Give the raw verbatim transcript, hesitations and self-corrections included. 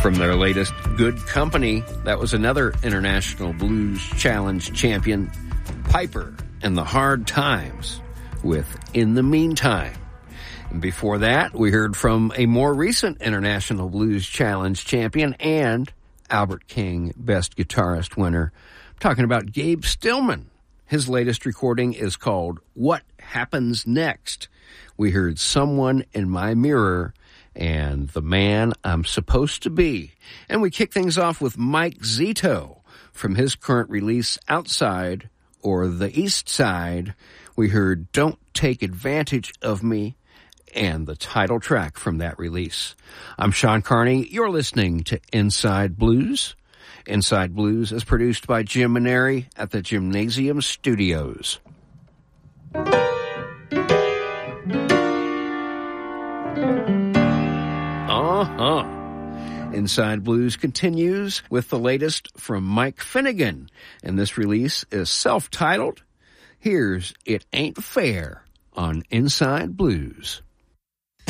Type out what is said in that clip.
From their latest Good Company, that was another International Blues Challenge champion, Piper and the Hard Times, with In the Meantime. And before that, we heard from a more recent International Blues Challenge champion and Albert King Best Guitarist winner. I'm talking about Gabe Stillman. His latest recording is called What Happens Next. We heard Someone in My Mirror and The Man I'm Supposed to Be. And we kick things off with Mike Zito from his current release, Outside or The East Side. We heard Don't Take Advantage of Me and the title track from that release. I'm Sean Carney. You're listening to Inside Blues. Inside Blues is produced by Jim Maneri at the Gymnasium Studios. Uh-huh. Inside Blues continues with the latest from Mike Finnegan, and this release is self-titled. Here's It Ain't Fair on Inside Blues.